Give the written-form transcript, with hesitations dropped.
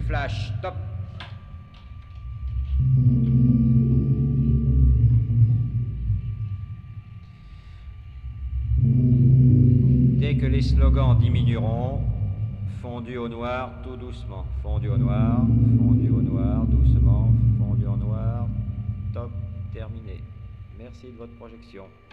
flash, top. Dès que les slogans diminueront, fondu au noir tout doucement. Fondu au noir doucement, fondu au noir, top, terminé. Merci de votre projection.